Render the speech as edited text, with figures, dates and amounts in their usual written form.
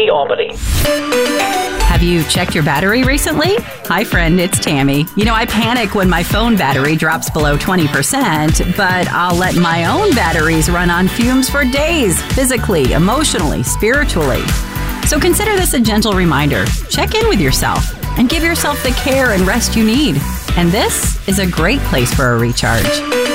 Albany. Have you checked your battery recently? Hi, friend, it's Tammy. I panic when my phone battery drops below 20%, but I'll let my own batteries run on fumes for days, physically, emotionally, spiritually. So consider this a gentle reminder. Check in with yourself and give yourself the care and rest you need. And this is a great place for a recharge.